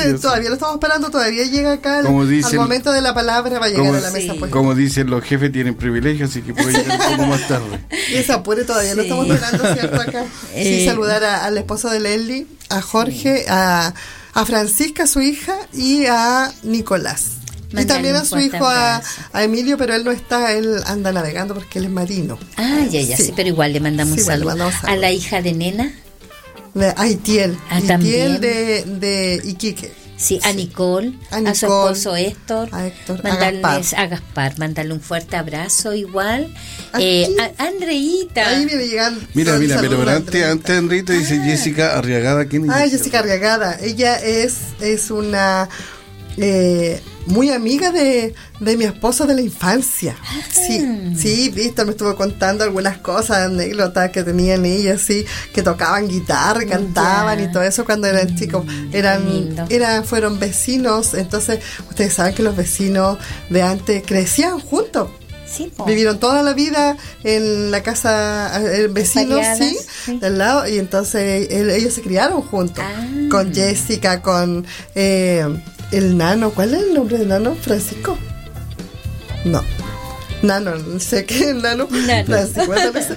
todavía lo estamos esperando, todavía llega acá al momento de la palabra, va a llegar a la mesa. Pues. Como dicen, los jefes tienen privilegios, así que puede llegar un poco más tarde. Y ese apure todavía lo estamos esperando, ¿cierto? Acá. Sí, saludar al esposo de Leslie, a Jorge, a Francisca, su hija, y a Nicolás. Y también a su hijo, a Emilio, pero él no está, él anda navegando porque él es marino. Sí, pero igual le mandamos un saludo. A la hija de Nena. A Itiel. También. de Iquique. Sí, a Nicole, a su esposo Héctor, a Gaspar, mandarle un fuerte abrazo igual. A Andreita. Ahí viene llegando. Mira, pero antes de Andreita dice Jessica Arriagada. ¿Quién es? Jessica Arriagada. Ella es una muy amiga de mi esposo de la infancia. Sí, Víctor me estuvo contando algunas cosas, anécdotas que tenían ellas, sí, que tocaban guitarra, cantaban y todo eso cuando eran chicos. Fueron vecinos, entonces ustedes saben que los vecinos de antes crecían juntos. Sí, vivieron toda la vida en la casa vecinos, de al lado, y entonces ellos se criaron juntos con Jessica, con el Nano. ¿Cuál es el nombre del Nano? ¿Francisco? No, Nano, no sé qué es el Nano. Francisco,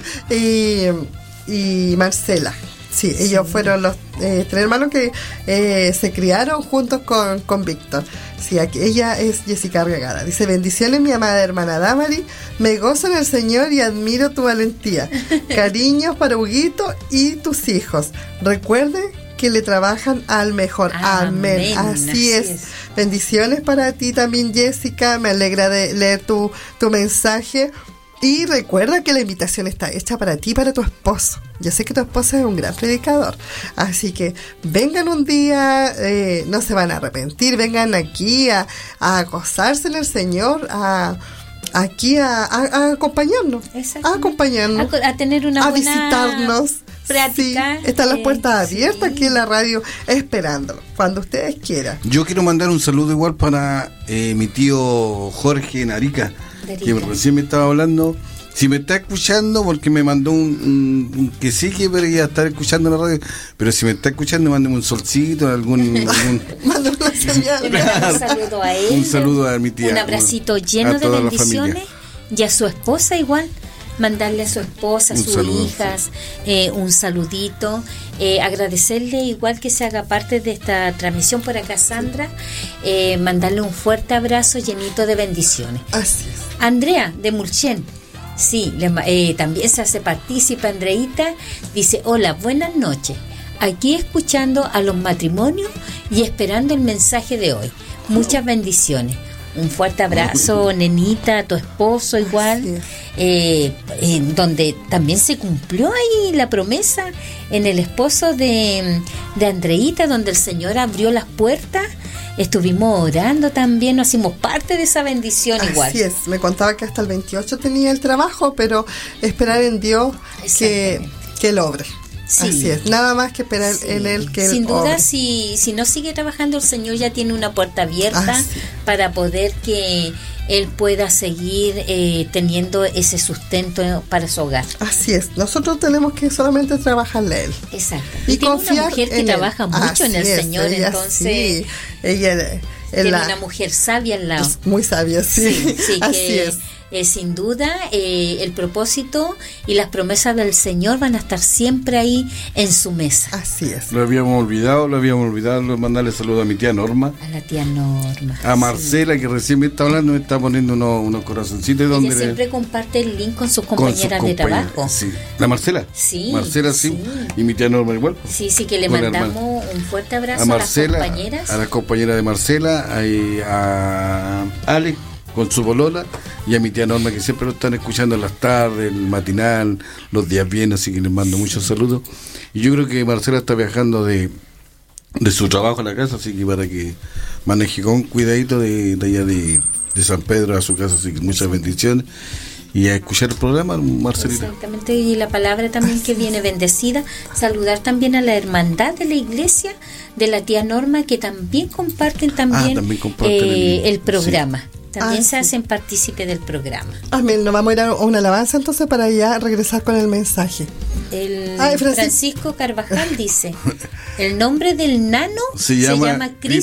y Marcela. Sí, ellos fueron los 3 hermanos que se criaron juntos con Víctor. Sí, aquí, ella es Jessica Arriagada. Dice: bendiciones, mi amada hermana Damari. Me gozo en el Señor y admiro tu valentía. Cariños para Huguito y tus hijos. Recuerde que le trabajan al mejor. Amén. Así es. Bendiciones para ti también, Jessica. Me alegra de leer tu mensaje. Y recuerda que la invitación está hecha para ti y para tu esposo. Yo sé que tu esposo es un gran predicador. Así que vengan un día, no se van a arrepentir. Vengan aquí a gozarse en el Señor, aquí a acompañarnos. A acompañarnos. A tener una buena visitarnos. Práctica. Sí, están las puertas abiertas aquí en la radio esperándolo, cuando ustedes quieran. Yo quiero mandar un saludo igual para mi tío Jorge en Arica, que recién me estaba hablando. Si me está escuchando, porque me mandó un que sí que debería estar escuchando la radio, pero si me está escuchando, mándeme un solcito, algún mándame una señal. Un saludo a él. Un saludo a mi tía. Un abracito lleno de bendiciones. Y a su esposa igual. Mandarle a su esposa, a sus hijas, un saludito, agradecerle igual que se haga parte de esta transmisión por acá, Sandra, mandarle un fuerte abrazo llenito de bendiciones. Así es. Andrea de Mulchen, sí, también se hace partícipe. Andreita dice: hola, buenas noches, aquí escuchando a los matrimonios y esperando el mensaje de hoy. Muchas bendiciones. Un fuerte abrazo, nenita, a tu esposo igual, donde también se cumplió ahí la promesa en el esposo de Andreita, donde el Señor abrió las puertas. Estuvimos orando también, nos hicimos parte de esa bendición igual. Así es, me contaba que hasta el 28 tenía el trabajo, pero esperar en Dios que lo obre. Sí. Así es, nada más que esperar en él que sin él duda obre. si no sigue trabajando, el Señor ya tiene una puerta abierta para poder que él pueda seguir teniendo ese sustento para su hogar. Así es, nosotros tenemos que solamente trabajarle a él. Exacto. Y confiar una mujer que trabaja mucho en el Señor, ella, entonces ella tiene una mujer sabia al lado. Muy sabia, sí así es. Sin duda, el propósito y las promesas del Señor van a estar siempre ahí en su mesa. Así es. Lo habíamos olvidado, mandarle saludos a mi tía Norma. A la tía Norma. A Marcela, que recién me está hablando, me está poniendo unos corazoncitos. Ella siempre comparte el link con sus compañeras de trabajo. Sí. ¿La Marcela? Sí. Marcela, sí. Y mi tía Norma igual. Sí, que le mandamos un fuerte abrazo a Marcela, las compañeras. A las compañeras de Marcela, a Ale, con su bolola, y a mi tía Norma, que siempre lo están escuchando en las tardes, el matinal, los días bien, así que les mando muchos saludos. Y yo creo que Marcela está viajando de su trabajo a la casa, así que para que maneje con cuidadito de allá de San Pedro a su casa, así que muchas bendiciones. Y a escuchar el programa, Marcelita. Exactamente, y la palabra también que viene bendecida. Saludar también a la hermandad de la iglesia de la tía Norma, que también comparten el programa. Sí. También se hacen partícipe del programa. Amén. Nos vamos a ir a una alabanza entonces para ya regresar con el mensaje. Francisco Carvajal dice: el nombre del nano se llama Cristo.